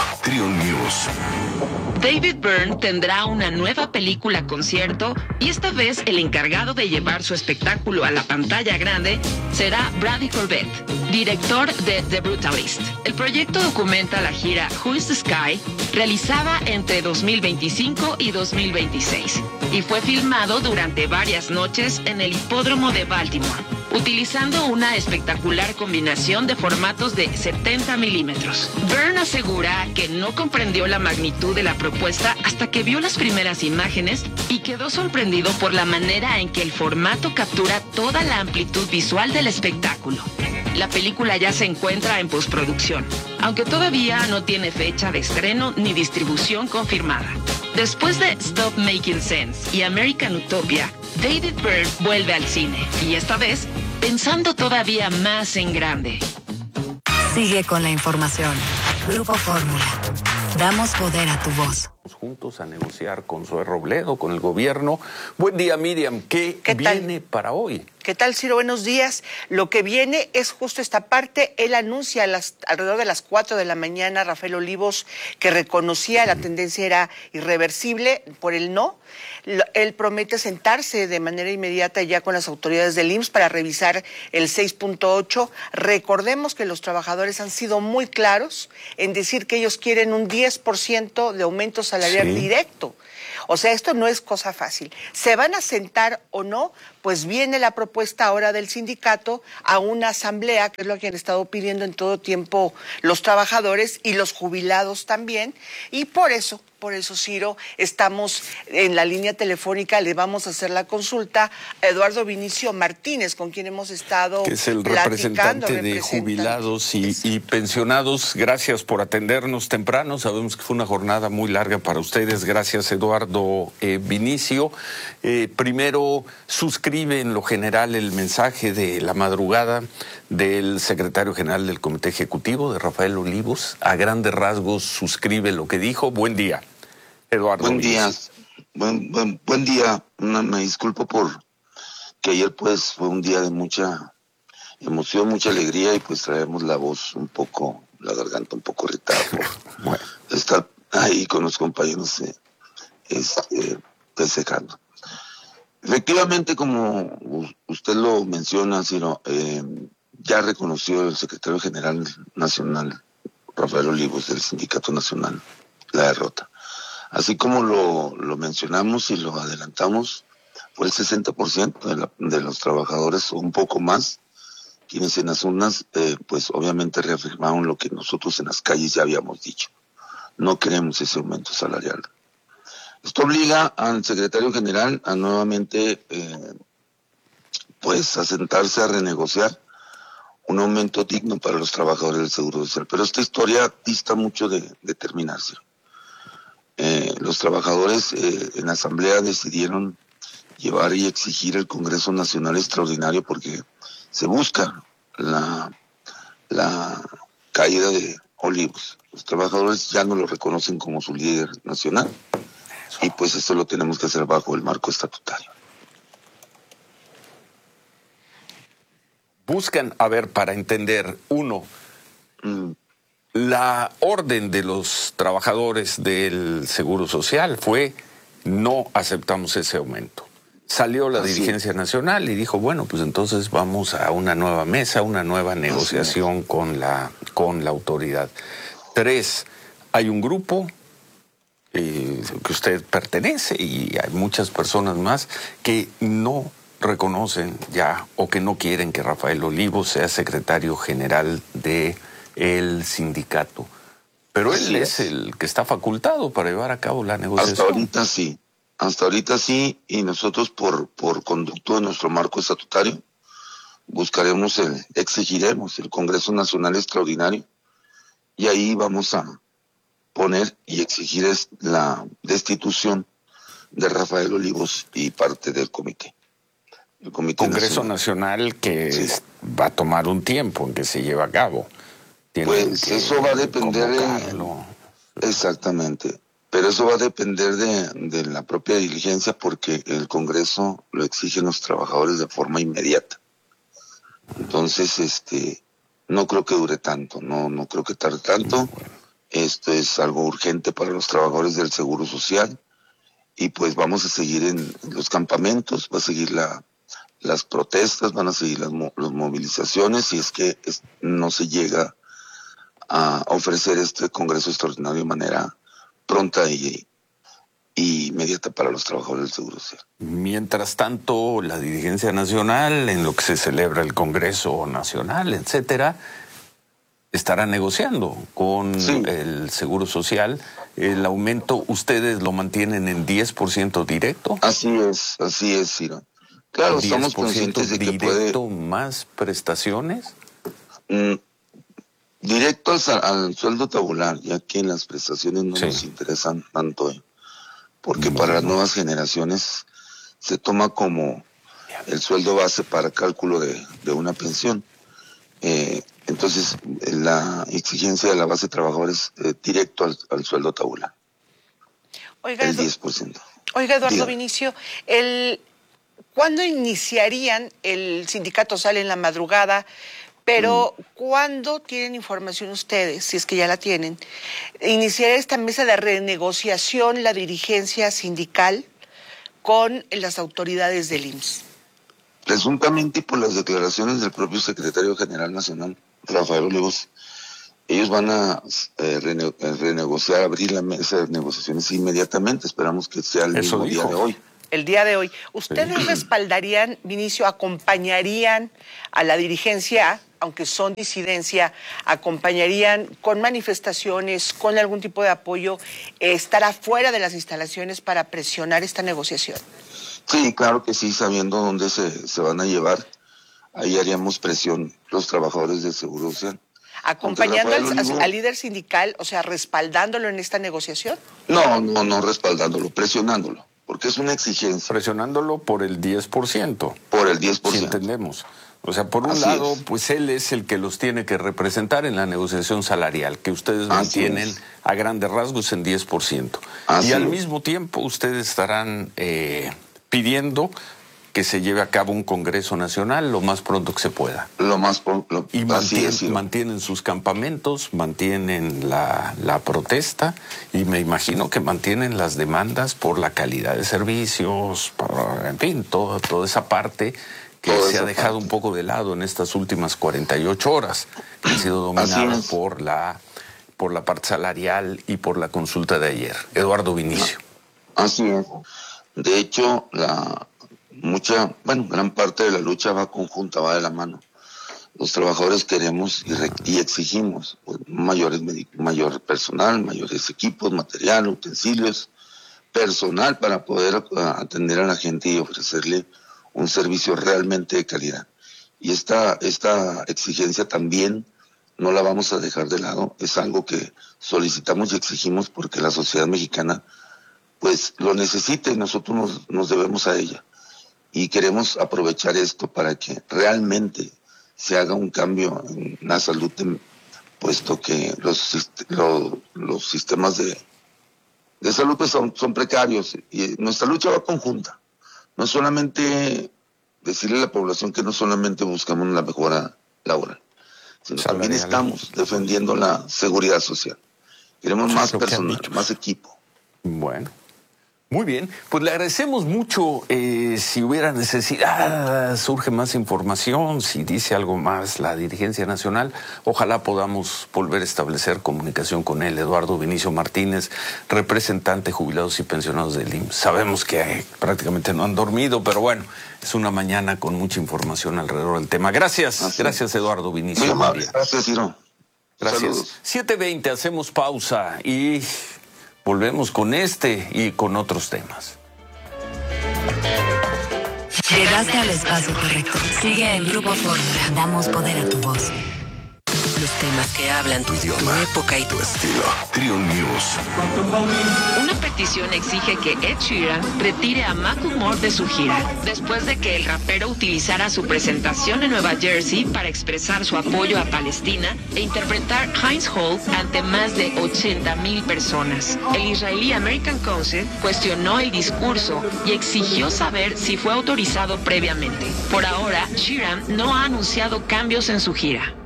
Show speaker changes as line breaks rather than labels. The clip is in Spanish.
Trio News.
David Byrne tendrá una nueva película concierto y esta vez el encargado de llevar su espectáculo a la pantalla grande será Bradley Corbett, director de The Brutalist. El proyecto documenta la gira Who is the Sky, realizada entre 2025 y 2026, y fue filmado durante varias noches en el hipódromo de Baltimore, utilizando una espectacular combinación de formatos de 70 milímetros. Byrne asegura que no comprendió la magnitud de la propuesta hasta que vio las primeras imágenes y quedó sorprendido por la manera en que el formato captura toda la amplitud visual del espectáculo. La película ya se encuentra en postproducción, aunque todavía no tiene fecha de estreno ni distribución confirmada. Después de Stop Making Sense y American Utopia, David Byrne vuelve al cine, y esta vez pensando todavía más en grande.
Sigue con la información. Grupo Fórmula. Damos poder a tu voz.
Juntos a negociar con Zoé Robledo, con el gobierno. Buen día, Miriam. ¿Qué viene para hoy?
¿Qué tal, Ciro? Buenos días. Lo que viene es justo esta parte. Él anuncia alrededor de las 4 de la mañana, Rafael Olivos, que reconocía la tendencia era irreversible por el no. Él promete sentarse de manera inmediata ya con las autoridades del IMSS para revisar el 6.8. Recordemos que los trabajadores han sido muy claros en decir que ellos quieren un 10% de aumento salarial directo. O sea, esto no es cosa fácil. ¿Se van a sentar o no? Pues viene la propuesta ahora del sindicato a una asamblea, que es lo que han estado pidiendo en todo tiempo los trabajadores y los jubilados también. Y por eso, Ciro, estamos en la línea telefónica, le vamos a hacer la consulta a Eduardo Vinicio Martínez, con quien hemos estado
que es el representante de jubilados y pensionados. Gracias por atendernos temprano. Sabemos que fue una jornada muy larga para ustedes. Gracias, Eduardo Vinicio. Primero, suscribe en lo general el mensaje de la madrugada del secretario general del Comité Ejecutivo, de Rafael Olivos. A grandes rasgos suscribe lo que dijo. Buen día, Eduardo.
Buen día. Buen día. Me disculpo por que ayer pues fue un día de mucha emoción, mucha alegría, y pues traemos la voz un poco, la garganta un poco irritada por estar ahí con los compañeros festejando. Efectivamente, como usted lo menciona, Ciro, ya reconoció el secretario general nacional, Rafael Olivos, del Sindicato Nacional, la derrota. Así como lo mencionamos y lo adelantamos, fue el 60% de los trabajadores, o un poco más, quienes en las urnas, pues obviamente reafirmaron lo que nosotros en las calles ya habíamos dicho. No queremos ese aumento salarial. Esto obliga al secretario general a nuevamente, pues, a sentarse a renegociar un aumento digno para los trabajadores del Seguro Social. Pero esta historia dista mucho de terminarse. Los trabajadores en la asamblea decidieron llevar y exigir el Congreso Nacional Extraordinario porque se busca la caída de Olivos. Los trabajadores ya no lo reconocen como su líder nacional. Y pues esto lo tenemos que hacer bajo el marco estatutario.
Buscan, para entender, uno, la orden de los trabajadores del Seguro Social fue: no aceptamos ese aumento. Salió la dirigencia nacional y dijo, bueno, pues entonces vamos a una nueva mesa, una nueva negociación con la autoridad. 3, hay un grupo que usted pertenece, y hay muchas personas más que no reconocen ya o que no quieren que Rafael Olivos sea secretario general del sindicato. Pero él es el que está facultado para llevar a cabo la negociación.
Hasta ahorita sí, y nosotros por conducto de nuestro marco estatutario exigiremos el Congreso Nacional Extraordinario, y ahí vamos a poner y exigir la destitución de Rafael Olivos y parte del comité. El Comité
Congreso Nacional que va a tomar un tiempo en que se lleve a cabo.
Pues eso va a depender exactamente, pero eso va a depender de la propia diligencia, porque el Congreso lo exigen los trabajadores de forma inmediata. Entonces, no creo que dure tanto, no creo que tarde tanto. Esto es algo urgente para los trabajadores del Seguro Social y pues vamos a seguir en los campamentos, va a seguir las protestas, van a seguir las movilizaciones si es que no se llega a ofrecer este Congreso Extraordinario de manera pronta y inmediata para los trabajadores del Seguro Social.
Mientras tanto, la dirigencia nacional, en lo que se celebra el Congreso Nacional, etcétera, estará negociando con el Seguro Social. El aumento, ¿ustedes lo mantienen en 10% directo?
Así es, Ciro. Claro, estamos conscientes de que
directo más prestaciones.
Directo al sueldo tabular, ya que las prestaciones no nos interesan tanto, porque para las nuevas generaciones se toma como el sueldo base para cálculo de una pensión. Entonces, la exigencia de la base de trabajadores directo al sueldo tabular.
Oiga,
el 10%.
Oiga, Eduardo Vinicio, ¿cuándo iniciarían? El sindicato sale en la madrugada, pero ¿cuándo tienen información ustedes, si es que ya la tienen? ¿Iniciará esta mesa de renegociación la dirigencia sindical con las autoridades del IMSS?
Presuntamente, y por las declaraciones del propio secretario general nacional, Rafael Olivos, ellos van a renegociar, abrir la mesa de negociaciones inmediatamente. Esperamos que sea el mismo día de hoy.
El día de hoy. ¿Ustedes respaldarían, Vinicio, acompañarían a la dirigencia, aunque son disidencia, acompañarían con manifestaciones, con algún tipo de apoyo, estar afuera de las instalaciones para presionar esta negociación?
Sí, claro que sí, sabiendo dónde se van a llevar. Ahí haríamos presión los trabajadores del Seguro Social.
¿Acompañando al líder sindical, o sea, respaldándolo en esta negociación?
No respaldándolo, presionándolo, porque es una exigencia.
Presionándolo por el 10%.
Por el 10%.
Si entendemos. O sea, por un lado, pues él es el que los tiene que representar en la negociación salarial, que ustedes mantienen a grandes rasgos en 10%. Y al mismo tiempo, ustedes estarán pidiendo que se lleve a cabo un Congreso Nacional lo más pronto que se pueda.
Lo más pronto.
Y mantienen sus campamentos, mantienen la protesta y me imagino que mantienen las demandas por la calidad de servicios, en fin, toda esa parte que se ha dejado un poco de lado en estas últimas 48 horas, que han sido dominadas por la parte salarial y por la consulta de ayer. Eduardo Vinicio.
Así es. De hecho, gran parte de la lucha va conjunta, va de la mano. Los trabajadores queremos y exigimos mayor personal, mayores equipos, material, utensilios, personal para poder atender a la gente y ofrecerle un servicio realmente de calidad. Y esta exigencia también no la vamos a dejar de lado. Es algo que solicitamos y exigimos porque la sociedad mexicana pues lo necesita y nosotros nos debemos a ella. Y queremos aprovechar esto para que realmente se haga un cambio en la salud, puesto que los sistemas de salud pues son precarios y nuestra lucha va conjunta. No solamente decirle a la población que no solamente buscamos la mejora laboral, sino también estamos defendiendo la seguridad social. Queremos más personal, más equipo.
Bueno. Muy bien, pues le agradecemos mucho. Si hubiera necesidad, surge más información, si dice algo más la dirigencia nacional, ojalá podamos volver a establecer comunicación con él. Eduardo Vinicio Martínez, representante jubilados y pensionados del IMSS. Sabemos que prácticamente no han dormido, pero bueno, es una mañana con mucha información alrededor del tema. Gracias, gracias Eduardo Vinicio.
Muy amable. Gracias, Ciro.
Gracias.
Saludos.
7:20, hacemos pausa y volvemos con este y con otros temas.
Llegaste al espacio correcto. Sigue en Grupo Fórmula. Damos poder a tu voz. Los temas que hablan tu idioma, tu época y tu estilo.
Trio News.
Una petición exige que Ed Sheeran retire a Macklemore de su gira, después de que el rapero utilizara su presentación en Nueva Jersey para expresar su apoyo a Palestina e interpretar Heinz Hall ante más de 80,000 personas. El israelí American Council cuestionó el discurso y exigió saber si fue autorizado previamente. Por ahora, Sheeran no ha anunciado cambios en su gira.